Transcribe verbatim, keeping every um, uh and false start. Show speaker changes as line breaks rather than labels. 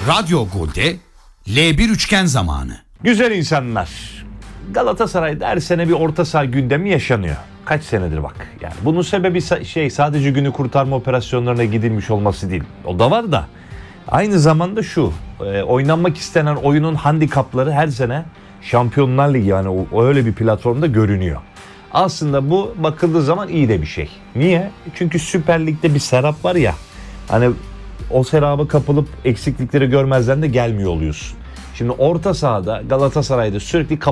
Radyo Gol'de L bir üçgen zamanı.
Güzel insanlar. Galatasaray'da her sene bir orta saha gündemi yaşanıyor. Kaç senedir bak. Yani bunun sebebi şey sadece günü kurtarma operasyonlarına gidilmiş olması değil. O da var da. Aynı zamanda şu. E, oynanmak istenen oyunun handikapları her sene Şampiyonlar Ligi, yani o, öyle bir platformda görünüyor. Aslında bu bakıldığı zaman iyi de bir şey. Niye? Çünkü Süper Lig'de bir serap var ya. Hani o seraba kapılıp eksiklikleri görmezden de gelmiyor oluyorsun. Şimdi orta sahada Galatasaray'da sürekli